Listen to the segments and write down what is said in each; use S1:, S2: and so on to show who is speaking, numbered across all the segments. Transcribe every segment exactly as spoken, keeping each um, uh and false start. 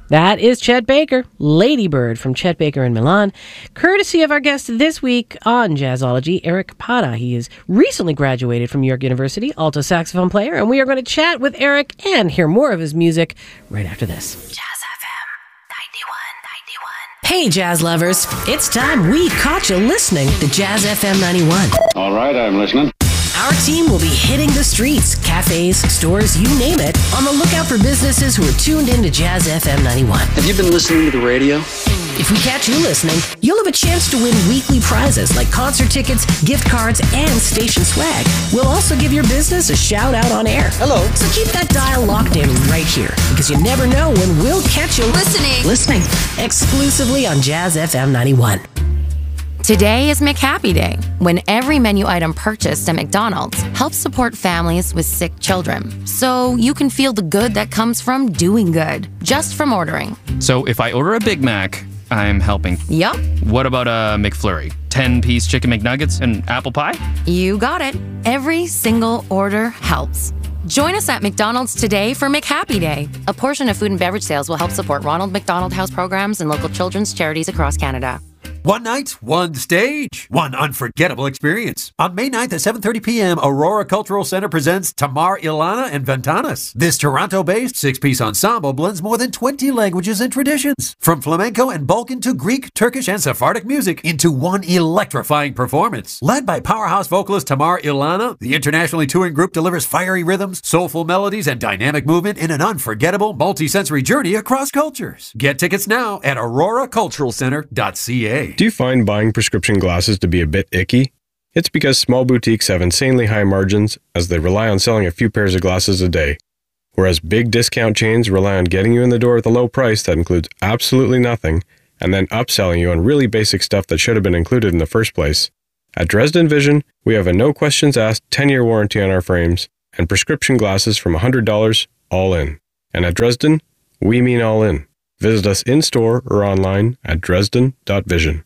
S1: That is Chet Baker, Lady Bird from Chet Baker in Milan, courtesy of our guest this week on Jazzology, Eric Pata. He is recently graduated from York University, alto saxophone player, and we are going to chat with Eric and hear more of his music right after this.
S2: Jazz F M ninety-one point one.
S1: Hey, jazz lovers, it's time we caught you listening to Jazz F M ninety-one.
S3: All right, I'm listening.
S1: Our team will be hitting the streets, cafes, stores, you name it, on the lookout for businesses who are tuned in to Jazz F M ninety-one.
S4: Have you been listening to the radio?
S1: If we catch you listening, you'll have a chance to win weekly prizes like concert tickets, gift cards, and station swag. We'll also give your business a shout out on air.
S4: Hello.
S1: So keep that dial locked in right here, because you never know when we'll catch you
S2: Listening.
S1: Listening. Exclusively on Jazz F M ninety-one.
S5: Today is McHappy Day, when every menu item purchased at McDonald's helps support families with sick children. So you can feel the good that comes from doing good, just from ordering.
S6: So if I order a Big Mac, I'm helping.
S5: Yup,
S6: What about a McFlurry? ten-piece chicken McNuggets and apple pie?
S5: you got it. Every single order helps. Join us at McDonald's today for McHappy Day. A portion of food and beverage sales will help support Ronald McDonald House programs and local children's charities across Canada.
S7: One night, one stage, one unforgettable experience. On May ninth at seven thirty p.m., Aurora Cultural Center presents Tamar Ilana and Ventanas. This Toronto-based six-piece ensemble blends more than twenty languages and traditions, from flamenco and Balkan to Greek, Turkish, and Sephardic music, into one electrifying performance. Led by powerhouse vocalist Tamar Ilana, the internationally touring group delivers fiery rhythms, soulful melodies, and dynamic movement in an unforgettable, multi-sensory journey across cultures. Get tickets now at aurora cultural center dot c a.
S8: Do you find buying prescription glasses to be a bit icky? It's because small boutiques have insanely high margins as they rely on selling a few pairs of glasses a day, whereas big discount chains rely on getting you in the door with a low price that includes absolutely nothing and then upselling you on really basic stuff that should have been included in the first place. At Dresden Vision, we have a no questions asked ten-year warranty on our frames and prescription glasses from one hundred dollars all in. And at Dresden, we mean all in. Visit us in-store or online at dresden dot vision.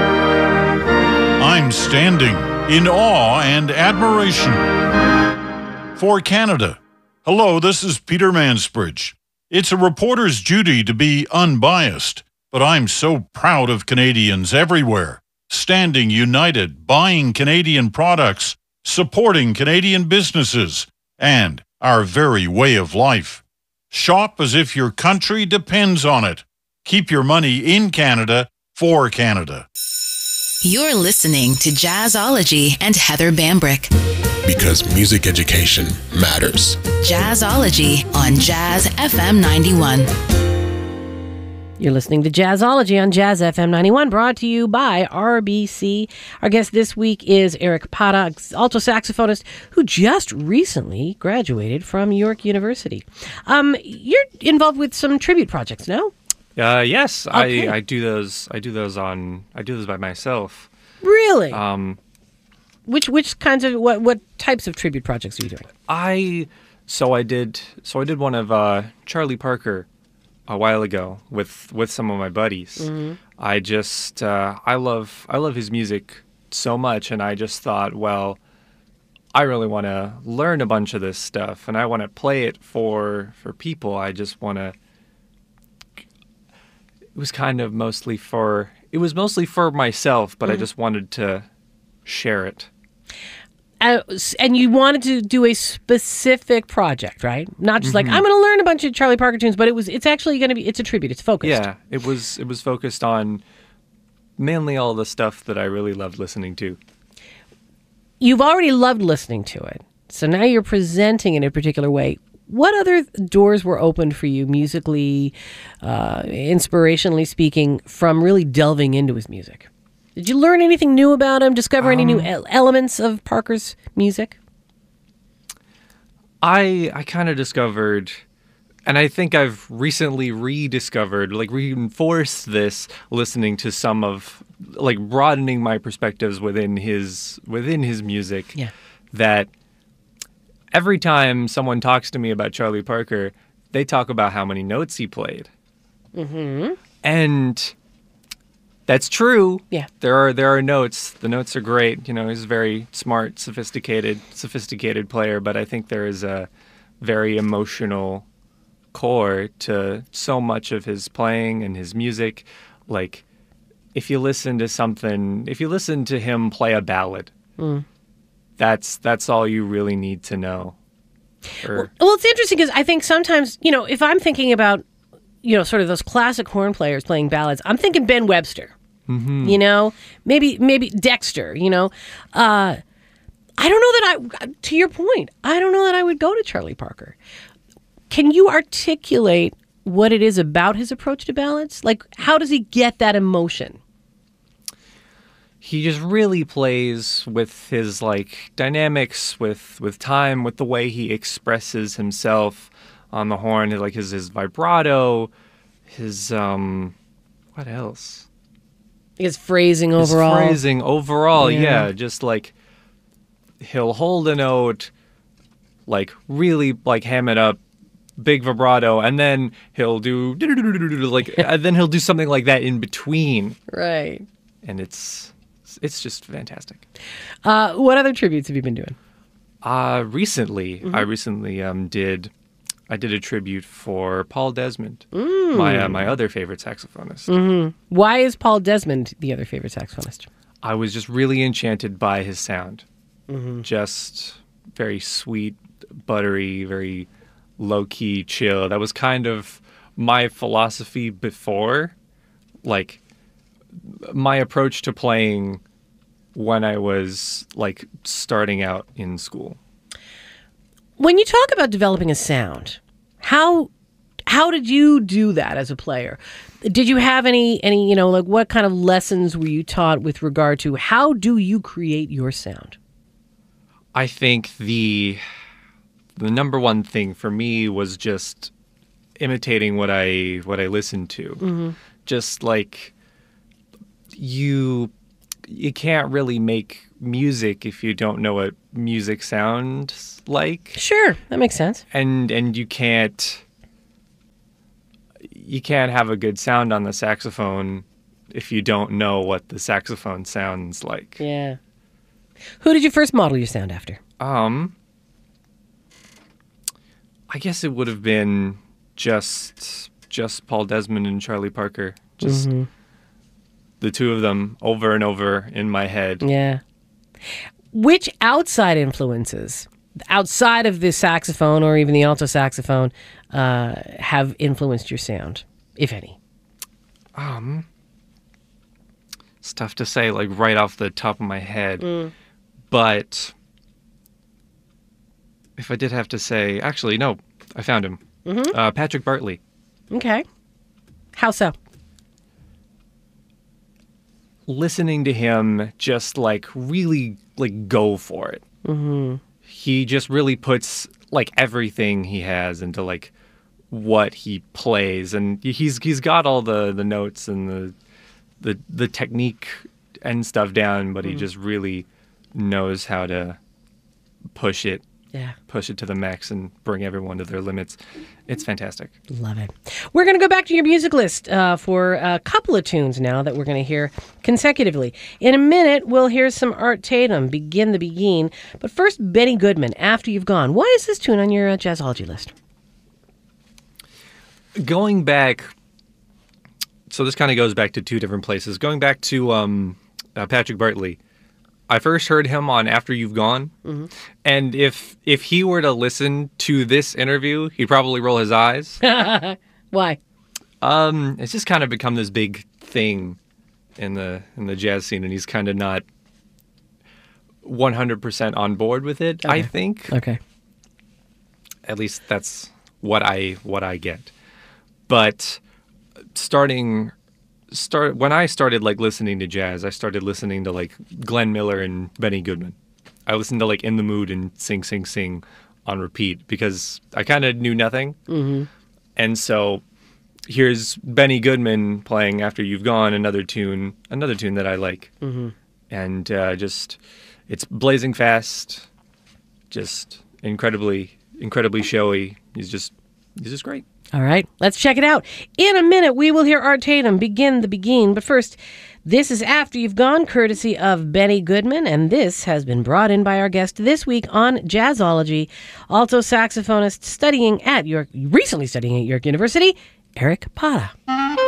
S9: I'm standing in awe and admiration for Canada. Hello, this is Peter Mansbridge. It's a reporter's duty to be unbiased, but I'm so proud of Canadians everywhere, standing united, buying Canadian products, supporting Canadian businesses, and our very way of life. Shop as if your country depends on it. Keep your money in Canada for Canada.
S2: You're listening to Jazzology and Heather Bambrick.
S10: Because music education matters.
S2: Jazzology on Jazz F M ninety-one.
S1: You're listening to Jazzology on Jazz F M ninety-one, brought to you by R B C. Our guest this week is Eric Pata, alto saxophonist who just recently graduated from York University. Um, you're involved with some tribute projects, no?
S11: Uh, yes,
S1: Okay.
S11: I, I do those. I do those on. I do those by myself.
S1: Really?
S11: Um,
S1: which which kinds of what what types of tribute projects are you doing?
S11: I so I did so I did one of uh, Charlie Parker a while ago with with some of my buddies.
S1: Mm-hmm.
S11: I just uh, I love I love his music so much, and I just thought, well, I really want to learn a bunch of this stuff, and I want to play it for for people. I just want to. It was kind of mostly for it was mostly for myself, but
S1: Mm-hmm.
S11: I just wanted to share it.
S1: Uh, s- and you wanted to do a specific project, right? Not just like
S11: Mhm.
S1: I'm going to learn a bunch of Charlie Parker tunes, but it was it's actually going to be it's a tribute. It's focused.
S11: Yeah, it was it was focused on mainly all the stuff that I really loved listening to.
S1: You've already loved listening to it, so now you're presenting in a particular way. What other doors were opened for you musically, uh, inspirationally speaking, from really delving into his music? Did you learn anything new about him? Discover any new
S11: Um,
S1: el- elements of Parker's music?
S11: I I kind of discovered, and I think I've recently rediscovered, like reinforced this listening to some of, like broadening my perspectives within his within his music.
S1: Yeah.
S11: That every time someone talks to me about Charlie Parker, they talk about how many notes he played,
S1: Mm-hmm.
S11: and that's true.
S1: Yeah.
S11: There are there are notes. The notes are great. You know, he's a very smart, sophisticated, sophisticated player. But I think there is a very emotional core to so much of his playing and his music. Like, if you listen to something, if you listen to him play a ballad, mm. that's that's all you really need to know. Or,
S1: well, it's interesting because I think sometimes, you know, if I'm thinking about, you know, sort of those classic horn players playing ballads, I'm thinking Ben Webster, mm-hmm. you know, maybe maybe Dexter, you know. Uh, I don't know that I, to your point, I don't know that I would go to Charlie Parker. Can you articulate what it is about his approach to ballads? Like, how does he get that emotion?
S11: He just really plays with his, like, dynamics, with, with time, with the way he expresses himself on the horn, like his, his vibrato, his, um, what else?
S1: His phrasing overall.
S11: His phrasing overall, yeah.
S1: yeah.
S11: Just, like, he'll hold a note, like, really, like, ham it up, big vibrato, and then he'll do, like, and then he'll do something like that in between.
S1: Right.
S11: And it's... It's just fantastic.
S1: Uh, what other tributes have you been doing?
S11: Uh, recently,
S1: mm-hmm.
S11: I recently um, did I did a tribute for Paul Desmond, mm. my uh, my other favorite saxophonist.
S1: Mm-hmm. Why is Paul Desmond the other favorite saxophonist?
S11: I was just really enchanted by his sound.
S1: Mm-hmm.
S11: Just very sweet, buttery, very low-key, chill. That was kind of my philosophy before, like... my approach to playing when I was, like, starting out in school.
S1: When you talk about developing a sound, how how did you do that as a player? Did you have any, any you know, like, what kind of lessons were you taught with regard to how do you create your sound?
S11: I think the the number one thing for me was just imitating what I what I listened to.
S1: Mm-hmm.
S11: Just, like... you you can't really make music if you don't know what music sounds like.
S1: Sure, that makes sense.
S11: And and you can't you can't have a good sound on the saxophone if you don't know what the saxophone sounds like.
S1: Yeah. Who did you first model your sound after?
S11: Um I guess it would have been just just Paul Desmond and Charlie Parker. Just mm-hmm. the two of them over and over in my head.
S1: Yeah. Which outside influences, outside of the saxophone or even the alto saxophone, uh, have influenced your sound, if any?
S11: Um, it's tough to say, like, right off the top of my head. Mm. But if I did have to say, actually, no, I found him. Mm-hmm. Uh, Patrick Bartley.
S1: Okay. How so?
S11: Listening to him just, like, really, like, go for it.
S1: Mm-hmm.
S11: He just really puts, like, everything he has into, like, what he plays. And he's he's got all the, the notes and the, the the technique and stuff down, but mm. he just really knows how to push it.
S1: Yeah.
S11: Push it to the max and bring everyone to their limits. It's fantastic.
S1: Love it. We're going to go back to your music list uh, for a couple of tunes now that we're going to hear consecutively. In a minute, we'll hear some Art Tatum, Begin the Begin. But first, Benny Goodman, After You've Gone. Why is this tune on your uh, Jazzology list?
S11: Going back, so this kind of goes back to two different places. Going back to um, uh, Patrick Bartley. I first heard him on After You've Gone, mm-hmm. and if if he were to listen to this interview, he'd probably roll his eyes.
S1: Why?
S11: Um, it's just kind of become this big thing in the in the jazz scene, and he's kind of not one hundred percent on board with it.
S1: Okay.
S11: I think.
S1: Okay.
S11: At least that's what I what I get. But starting. Start when I started like listening to jazz, I started listening to like Glenn Miller and Benny Goodman. I listened to like In the Mood and Sing Sing Sing on repeat because I kind of knew nothing.
S1: Mm-hmm.
S11: And so here's Benny Goodman playing After You've Gone, another tune, another tune that I like.
S1: Mm-hmm.
S11: And uh, just it's blazing fast, just incredibly, incredibly showy. He's just he's just great.
S1: All right, let's check it out. In a minute, we will hear Art Tatum, Begin the Begin. But first, This is After You've Gone, courtesy of Benny Goodman, and this has been brought in by our guest this week on Jazzology, alto saxophonist studying at York, recently studying at York University, Eric Pata.